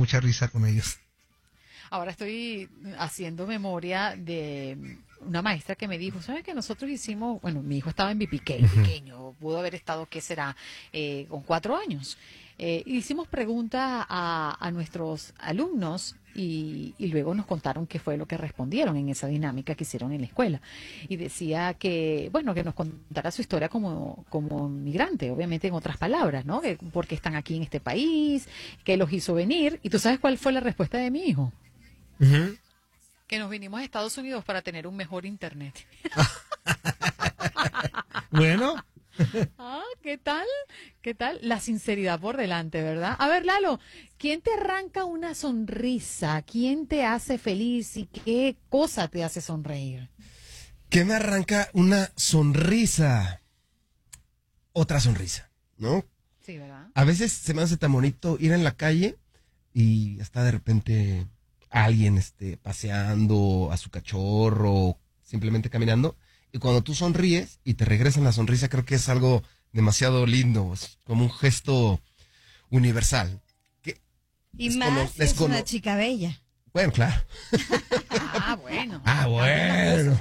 mucha risa con ellos. Ahora estoy haciendo memoria de una maestra que me dijo, ¿sabes que nosotros hicimos, bueno, mi hijo estaba en BPK, pequeño, pudo haber estado, ¿qué será?, con 4 años. Hicimos preguntas a nuestros alumnos y luego nos contaron qué fue lo que respondieron en esa dinámica que hicieron en la escuela. Y decía que, bueno, que nos contara su historia como migrante, obviamente en otras palabras, ¿no? Que por qué están aquí en este país, qué los hizo venir. ¿Y tú sabes cuál fue la respuesta de mi hijo? Uh-huh. Que nos vinimos a Estados Unidos para tener un mejor internet. Bueno. ¿Qué tal? ¿Qué tal? La sinceridad por delante, ¿verdad? A ver, Lalo, ¿quién te arranca una sonrisa? ¿Quién te hace feliz y qué cosa te hace sonreír? ¿Qué me arranca una sonrisa? Otra sonrisa, ¿no? Sí, ¿verdad? A veces se me hace tan bonito ir en la calle y está de repente alguien paseando a su cachorro, simplemente caminando, y cuando tú sonríes y te regresan la sonrisa, creo que es algo demasiado lindo, es como un gesto universal. Y más es una chica bella. Bueno, claro. Bueno. Bueno.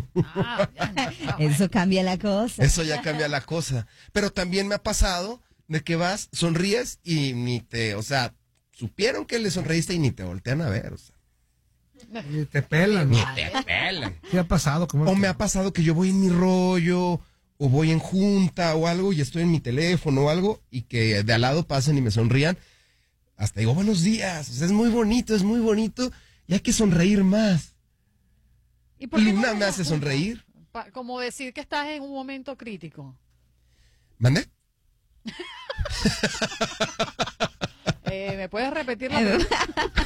Eso cambia la cosa. Eso ya cambia la cosa. Pero también me ha pasado de que vas, sonríes y supieron que le sonreíste y ni te voltean a ver, Ni te pelan. Ni te pelan. ¿Qué ha pasado? O me ha pasado que yo voy en mi rollo, o voy en junta o algo, y estoy en mi teléfono o algo, y que de al lado pasen y me sonrían. Hasta digo, buenos días. O sea, es muy bonito, y hay que sonreír más. ¿Y por qué Luna me hace sonreír. Como decir que estás en un momento crítico. ¿Mande? ¿Me puedes repetir la pregunta?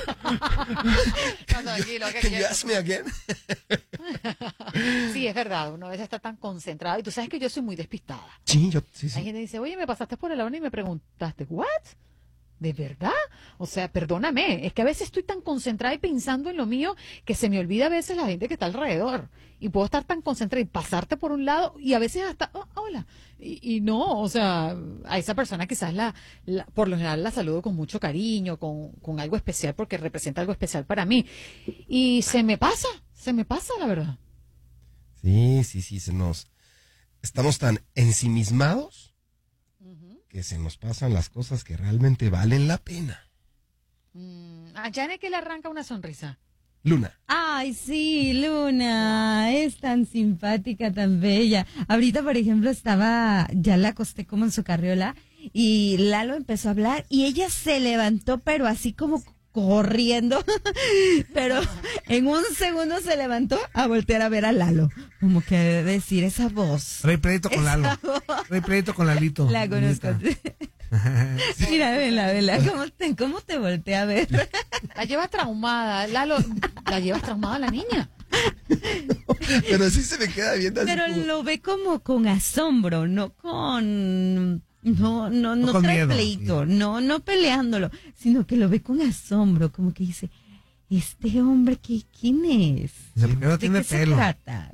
No, tranquilo, Can you ask me again? Sí, es verdad, uno a veces está tan concentrado y tú sabes que yo soy muy despistada. Sí. Hay gente que dice, oye, me pasaste por el lado y me preguntaste, ¿what? ¿De verdad? O sea, perdóname, es que a veces estoy tan concentrada y pensando en lo mío que se me olvida a veces la gente que está alrededor. Y puedo estar tan concentrada y pasarte por un lado y a veces hasta, hola. Y no, o sea, a esa persona quizás por lo general la saludo con mucho cariño, con algo especial porque representa algo especial para mí. Y se me pasa la verdad. Sí, estamos tan ensimismados que se nos pasan las cosas que realmente valen la pena. A Janet, que le arranca una sonrisa. Luna. Ay, sí, Luna, es tan simpática, tan bella. Ahorita, por ejemplo, ya la acosté como en su carriola y Lalo empezó a hablar y ella se levantó, pero así como corriendo, pero en un segundo se levantó a voltear a ver a Lalo, como que decir esa voz. Rey Pleito con Lalo. Rey Pleito con Lalito. La conozco. Mira, vela, ¿cómo te voltea a ver? La lleva traumada, Lalo, la llevas traumada la niña. Pero sí se me queda viendo así. Pero lo ve como con asombro, no con... No con trae miedo, pleito, sí. no peleándolo, sino que lo ve con asombro, como que dice, este hombre, ¿quién es? No tiene ¿De qué pelo. se trata?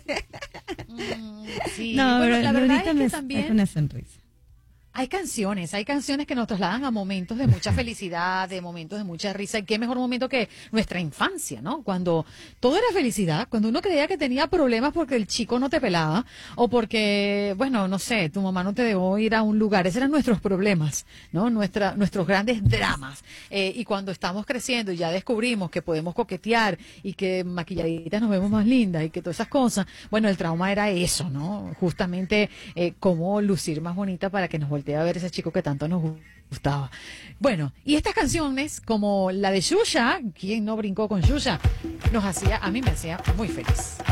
Sí, No, bueno, pero la verdad ahorita es que me también saca una sonrisa. hay canciones que nos trasladan a momentos de mucha felicidad, de momentos de mucha risa. Y qué mejor momento que nuestra infancia, ¿no? Cuando todo era felicidad, cuando uno creía que tenía problemas porque el chico no te pelaba o porque, bueno, no sé, tu mamá no te dejó ir a un lugar. Esos eran nuestros problemas, ¿no? Nuestros grandes dramas. Y cuando estamos creciendo y ya descubrimos que podemos coquetear y que maquilladitas nos vemos más lindas y que todas esas cosas, bueno, el trauma era eso, ¿no? Justamente cómo lucir más bonita para que nos voltee a ver ese chico que tanto nos gustaba. Bueno, y estas canciones, como la de Xuxa, ¿quién no brincó con Xuxa? A mí me hacía muy feliz.